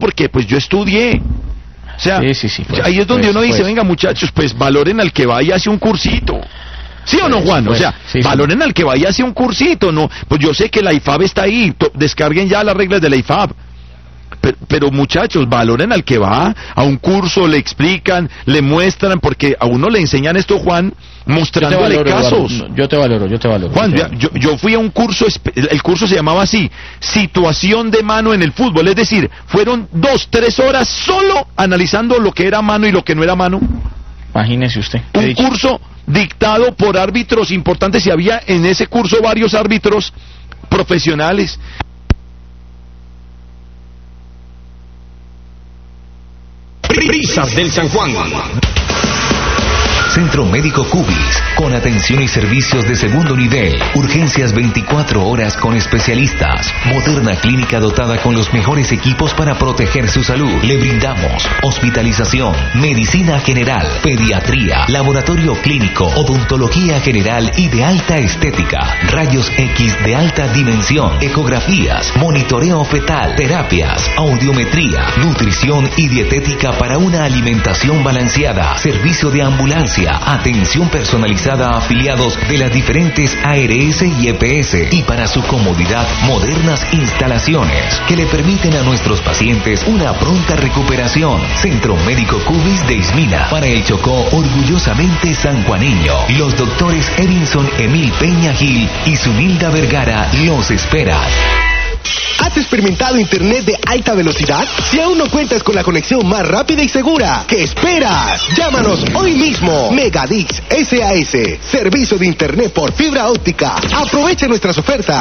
porque pues yo estudié. O sea, sí, ahí es donde uno dice, venga muchachos, pues valoren al que va y hace un cursito. ¿Sí o no, Juan? O sea, valoren al que va y hace un cursito, ¿no? Pues yo sé que la IFAB está ahí, descarguen ya las reglas de la IFAB. Pero muchachos, valoren al que va a un curso, le explican, le muestran, porque a uno le enseñan esto, Juan, mostrándole casos. Yo te valoro. Juan, yo fui a un curso, el curso se llamaba así, situación de mano en el fútbol, es decir, fueron 2-3 horas solo analizando lo que era mano y lo que no era mano. Imagínese usted. Un curso dictado por árbitros importantes, y había en ese curso varios árbitros profesionales. Brisas del San Juan. Centro Médico Cubis, con atención y servicios de segundo nivel, urgencias 24 horas con especialistas, moderna clínica dotada con los mejores equipos para proteger su salud. Le brindamos hospitalización, medicina general, pediatría, laboratorio clínico, odontología general y de alta estética, rayos X de alta dimensión, ecografías, monitoreo fetal, terapias, audiometría, nutrición y dietética para una alimentación balanceada, servicio de ambulancia, atención personalizada a afiliados de las diferentes ARS y EPS, y para su comodidad, modernas instalaciones que le permiten a nuestros pacientes una pronta recuperación. Centro Médico Cubis de Ismina, para el Chocó, orgullosamente sanjuaneño. Los doctores Edinson Emil Peña Gil y Zunilda Vergara los esperan. ¿Has experimentado internet de alta velocidad? Si aún no cuentas con la conexión más rápida y segura, ¿qué esperas? Llámanos hoy mismo. Megadix SAS, servicio de internet por fibra óptica. Aprovecha nuestras ofertas.